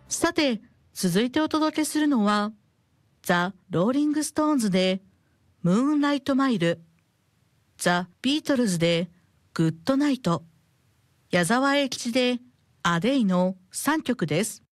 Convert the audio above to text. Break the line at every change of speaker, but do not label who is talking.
さて、続いてお届けするのは、ザ・ローリング・ストーンズで、ムーンライト・マイル、ザ・ビートルズで、グッドナイト、矢沢永吉で、アデイの3曲です。